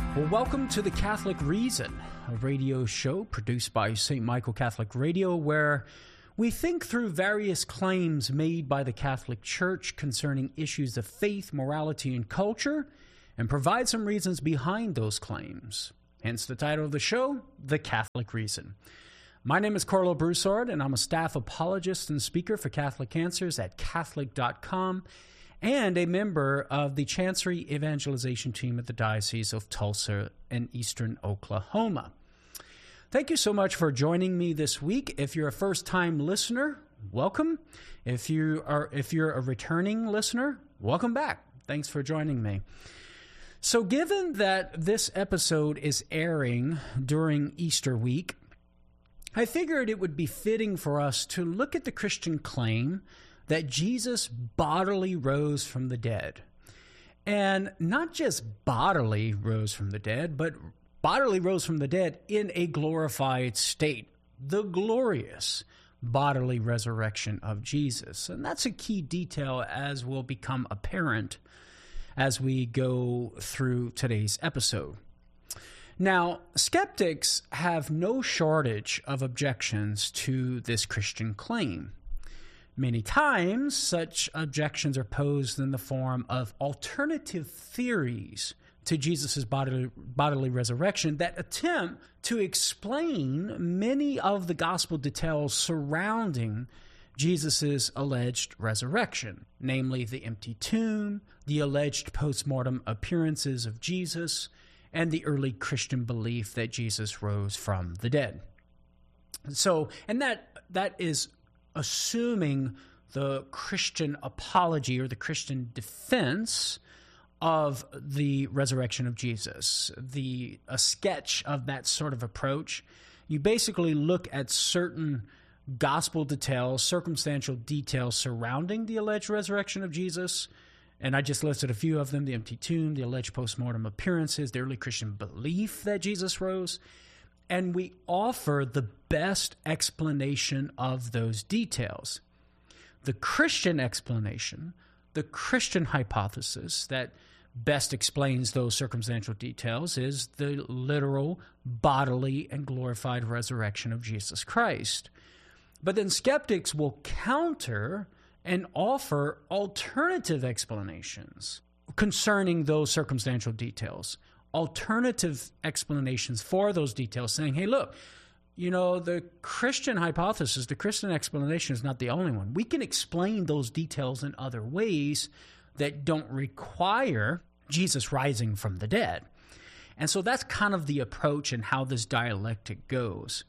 Well, welcome to The Catholic Reason, a radio show produced by St. Michael Catholic Radio, where we think through various claims made by the Catholic Church concerning issues of faith, morality, and culture, and provide some reasons behind those claims. Hence the title of the show, The Catholic Reason. My name is Carlo Broussard, and I'm a staff apologist and speaker for Catholic Answers at Catholic.com, and a member of the Chancery Evangelization Team at the Diocese of Tulsa in Eastern Oklahoma. Thank you so much for joining me this week. If you're a first-time listener, welcome. If you're a returning listener, welcome back. Thanks for joining me. So given that this episode is airing during Easter week, I figured it would be fitting for us to look at the Christian claim that Jesus bodily rose from the dead. And not just bodily rose from the dead, but bodily rose from the dead in a glorified state, the glorious bodily resurrection of Jesus. And that's a key detail as will become apparent as we go through today's episode. Now, skeptics have no shortage of objections to this Christian claim. Many times, such objections are posed in the form of alternative theories to Jesus' bodily resurrection that attempt to explain many of the gospel details surrounding Jesus' alleged resurrection, namely the empty tomb, the alleged post-mortem appearances of Jesus, and the early Christian belief that Jesus rose from the dead. And that is assuming the Christian apology or the Christian defense of the resurrection of Jesus. A sketch of that sort of approach, you basically look at certain gospel details, circumstantial details surrounding the alleged resurrection of Jesus, and I just listed a few of them: the empty tomb, the alleged post-mortem appearances, the early Christian belief that Jesus rose, and we offer the best explanation of those details. The Christian explanation, the Christian hypothesis that best explains those circumstantial details is the literal, bodily, and glorified resurrection of Jesus Christ. But then skeptics will counter and offer alternative explanations concerning those circumstantial details. Alternative explanations for those details, saying, hey, look, the Christian hypothesis, the Christian explanation is not the only one. We can explain those details in other ways that don't require Jesus rising from the dead. And so that's kind of the approach and how this dialectic goes.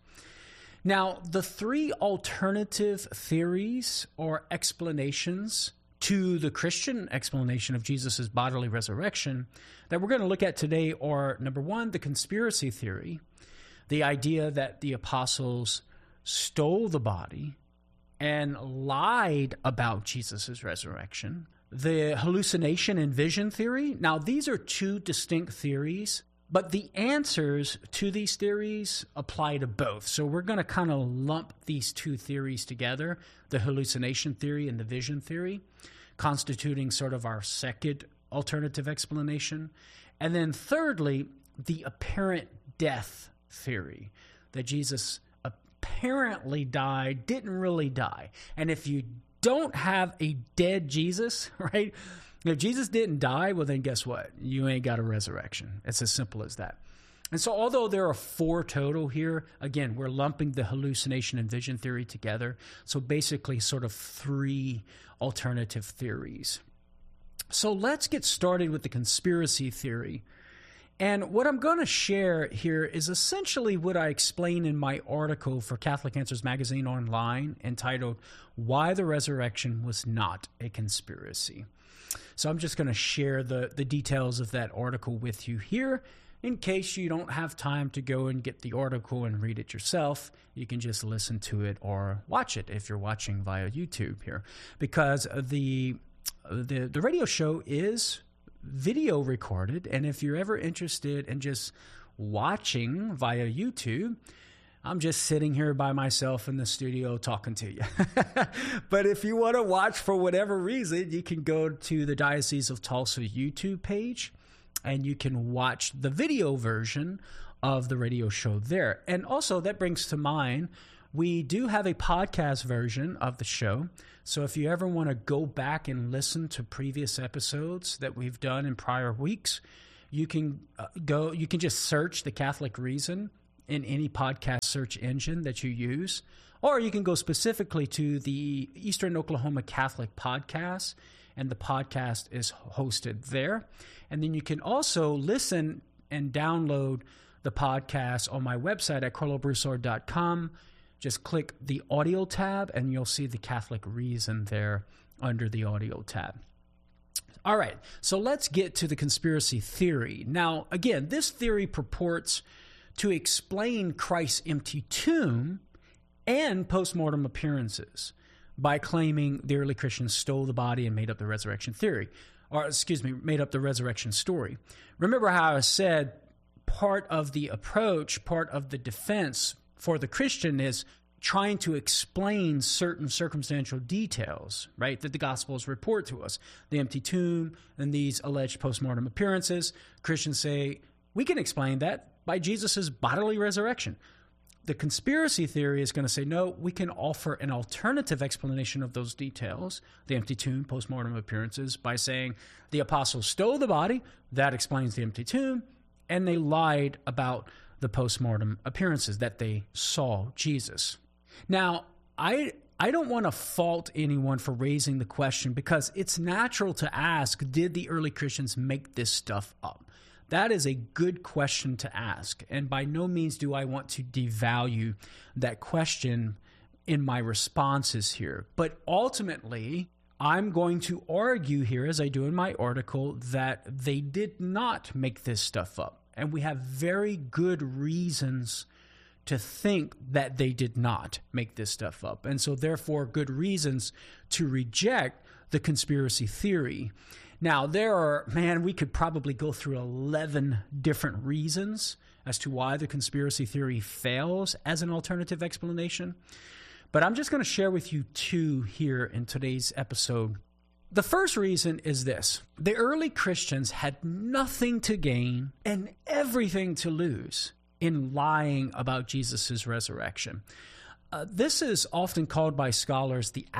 Now, the three alternative theories or explanations to the Christian explanation of Jesus' bodily resurrection that we're going to look at today are, number one, the conspiracy theory, the idea that the apostles stole the body and lied about Jesus' resurrection, the hallucination and vision theory. Now, these are two distinct theories, but the answers to these theories apply to both. So we're going to kind of lump these two theories together, the hallucination theory and the vision theory, constituting sort of our second alternative explanation. And then thirdly, the apparent death theory, that Jesus apparently died, didn't really die. And if you don't have a dead Jesus, right? If Jesus didn't die, well, then guess what? You ain't got a resurrection. It's as simple as that. And so although there are four total here, again, we're lumping the hallucination and vision theory together. So basically sort of three alternative theories. So let's get started with the conspiracy theory. And what I'm going to share here is essentially what I explain in my article for Catholic Answers Magazine online entitled, Why the Resurrection Was Not a Conspiracy. So I'm just going to share the details of that article with you here. In case you don't have time to go and get the article and read it yourself, you can just listen to it or watch it if you're watching via YouTube here. Because the radio show is video recorded, and if you're ever interested in just watching via YouTube, I'm just sitting here by myself in the studio talking to you. But if you want to watch for whatever reason, you can go to the Diocese of Tulsa YouTube page, and you can watch the video version of the radio show there. And also, that brings to mind, we do have a podcast version of the show. So if you ever want to go back and listen to previous episodes that we've done in prior weeks, you can just search The Catholic Reason in any podcast search engine that you use, or you can go specifically to the Eastern Oklahoma Catholic Podcast, and the podcast is hosted there. And then you can also listen and download the podcast on my website at carlobroussard.com. Just click the audio tab and you'll see The Catholic Reason there under the audio tab. All right, so let's get to the conspiracy theory. Now, again, this theory purports to explain Christ's empty tomb and postmortem appearances by claiming the early Christians stole the body and made up the resurrection theory, made up the resurrection story. Remember how I said part of the approach, part of the defense for the Christian is trying to explain certain circumstantial details, right, that the Gospels report to us. The empty tomb and these alleged postmortem appearances. Christians say, we can explain that by Jesus' bodily resurrection. The conspiracy theory is going to say, no, we can offer an alternative explanation of those details, the empty tomb, postmortem appearances, by saying the apostles stole the body, that explains the empty tomb, and they lied about the postmortem appearances, that they saw Jesus. Now, I don't want to fault anyone for raising the question, because it's natural to ask, did the early Christians make this stuff up? That is a good question to ask, and by no means do I want to devalue that question in my responses here. But ultimately, I'm going to argue here, as I do in my article, that they did not make this stuff up. And we have very good reasons to think that they did not make this stuff up. And so therefore, good reasons to reject the conspiracy theory. Now, we could probably go through 11 different reasons as to why the conspiracy theory fails as an alternative explanation. But I'm just going to share with you two here in today's episode. The first reason is this: the early Christians had nothing to gain and everything to lose in lying about Jesus' resurrection. This is often called by scholars the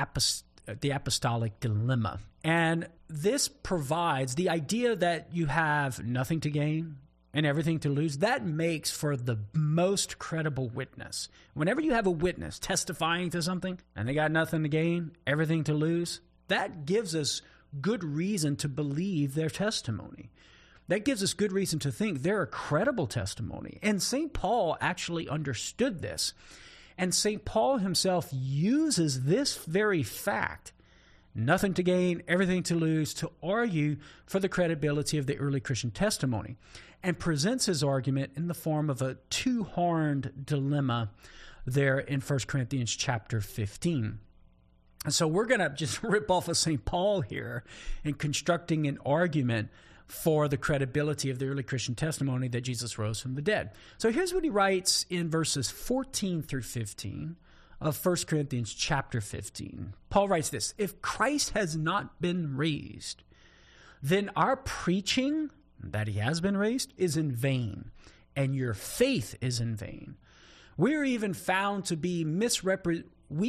apostolic dilemma. And this provides the idea that you have nothing to gain and everything to lose. That makes for the most credible witness. Whenever you have a witness testifying to something and they got nothing to gain, everything to lose, that gives us good reason to believe their testimony. That gives us good reason to think they're a credible testimony. And St. Paul actually understood this. And St. Paul himself uses this very fact, nothing to gain, everything to lose, to argue for the credibility of the early Christian testimony, and presents his argument in the form of a two-horned dilemma there in 1 Corinthians chapter 15. And so we're going to just rip off of St. Paul here in constructing an argument for the credibility of the early Christian testimony that Jesus rose from the dead. So here's what he writes in verses 14 through 15 of 1 Corinthians chapter 15. Paul writes this: if Christ has not been raised, then our preaching that he has been raised is in vain, and your faith is in vain. We are even found to be misrepresenting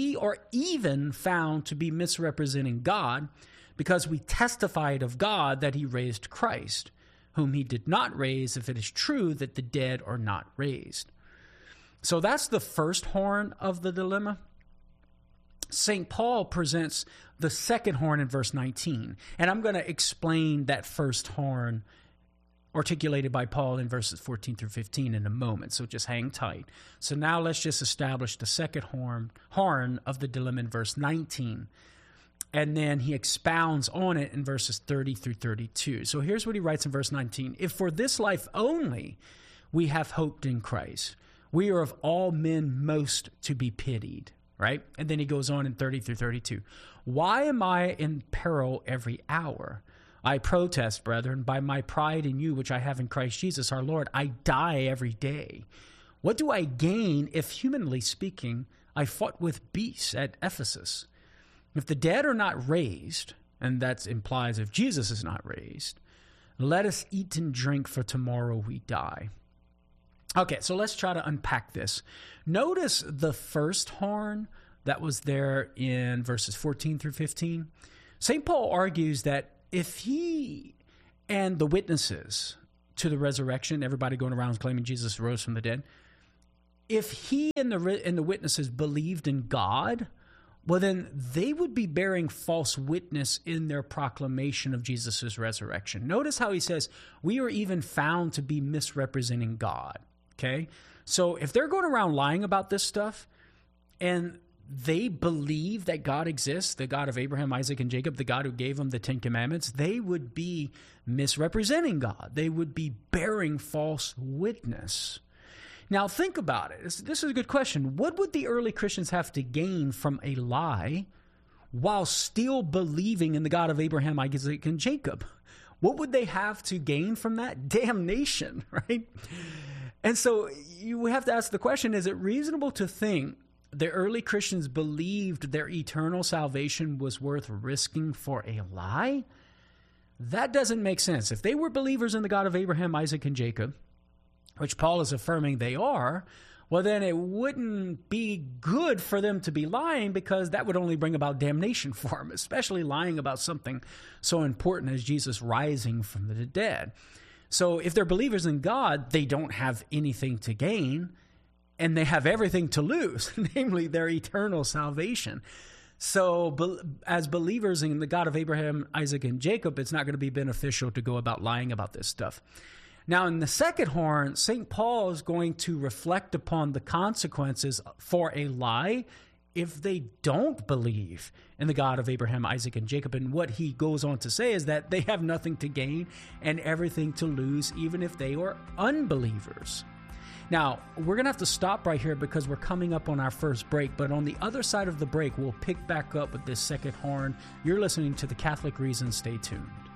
God, because we testified of God that he raised Christ, whom he did not raise, if it is true that the dead are not raised. So that's the first horn of the dilemma. St. Paul presents the second horn in verse 19, and I'm going to explain that first horn articulated by Paul in verses 14 through 15 in a moment, so just hang tight. So now let's just establish the second horn of the dilemma in verse 19, and then he expounds on it in verses 30 through 32. So here's what he writes in verse 19: if for this life only we have hoped in Christ, we are of all men most to be pitied, right? And then he goes on in 30 through 32. Why am I in peril every hour? I protest, brethren, by my pride in you, which I have in Christ Jesus our Lord, I die every day. What do I gain if, humanly speaking, I fought with beasts at Ephesus? If the dead are not raised, and that implies if Jesus is not raised, Let us eat and drink, for tomorrow we die. Okay, so let's try to unpack this. Notice the first horn that was there in verses 14 through 15. St. Paul argues that if he and the witnesses to the resurrection, everybody going around claiming Jesus rose from the dead, if he and the witnesses believed in God, well, then they would be bearing false witness in their proclamation of Jesus' resurrection. Notice how he says, we are even found to be misrepresenting God, okay? So if they're going around lying about this stuff, and they believe that God exists, the God of Abraham, Isaac, and Jacob, the God who gave them the Ten Commandments, they would be misrepresenting God. They would be bearing false witness. Now, think about it. This is a good question. What would the early Christians have to gain from a lie while still believing in the God of Abraham, Isaac, and Jacob? What would they have to gain from that? Damnation, right? And so you have to ask the question, is it reasonable to think the early Christians believed their eternal salvation was worth risking for a lie? That doesn't make sense. If they were believers in the God of Abraham, Isaac, and Jacob, which Paul is affirming they are, well, then it wouldn't be good for them to be lying, because that would only bring about damnation for them, especially lying about something so important as Jesus rising from the dead. So if they're believers in God, they don't have anything to gain, and they have everything to lose, namely their eternal salvation. So as believers in the God of Abraham, Isaac, and Jacob, it's not going to be beneficial to go about lying about this stuff. Now, in the second horn, St. Paul is going to reflect upon the consequences for a lie if they don't believe in the God of Abraham, Isaac, and Jacob. And what he goes on to say is that they have nothing to gain and everything to lose, even if they are unbelievers. Now, we're going to have to stop right here because we're coming up on our first break. But on the other side of the break, we'll pick back up with this second horn. You're listening to The Catholic Reason. Stay tuned.